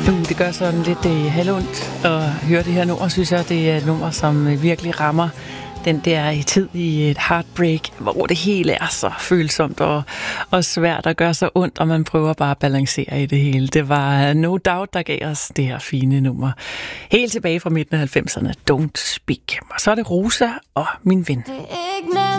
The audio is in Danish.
Det gør sådan lidt halvondt at høre det her nummer, synes jeg. Det er et nummer, som virkelig rammer den der tid i et heartbreak, hvor det hele er så følsomt og svært at gøre så ondt, og man prøver bare at balancere i det hele. Det var No Doubt, der gav os det her fine nummer. Helt tilbage fra midten af 90'erne. Don't Speak. Og så er det Rosa og Min Ven.